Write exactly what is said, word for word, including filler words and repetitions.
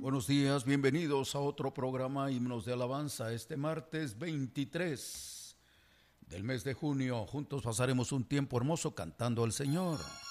Buenos días, bienvenidos a otro programa Himnos de Alabanza. Este martes veintitrés del mes de junio, juntos pasaremos un tiempo hermoso cantando al Señor.